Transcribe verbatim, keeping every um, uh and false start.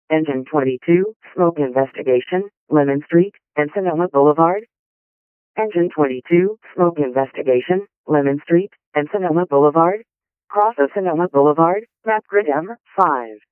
Engine twenty-two, smoke investigation, Lemon Street, and Sonoma Boulevard. Engine twenty-two, smoke investigation, Lemon Street, and Sonoma Boulevard. Cross of Sonoma Boulevard, map grid M five.